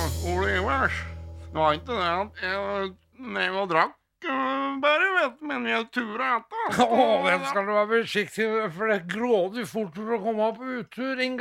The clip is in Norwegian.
Ole Ivers. Det var ikke det at jeg drev og drakk, bare vet, men jeg tura etter. Å, den skal du være forsiktig med, for det er grådig fort for å komme på uttur, Inge.